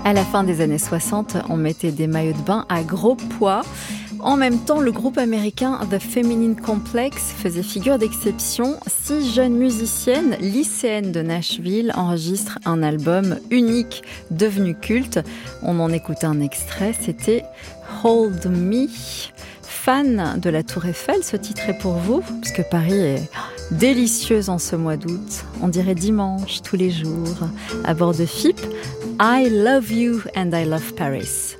À la fin des années 60, on mettait des maillots de bain à gros poids. En même temps, le groupe américain The Feminine Complex faisait figure d'exception. 6 jeunes musiciennes lycéennes de Nashville enregistrent un album unique devenu culte. On en écoutait un extrait, c'était Hold Me. Fan de la Tour Eiffel, ce titre est pour vous, parce que Paris est délicieuse en ce mois d'août. On dirait dimanche tous les jours. À bord de FIP, I love you and I love Paris.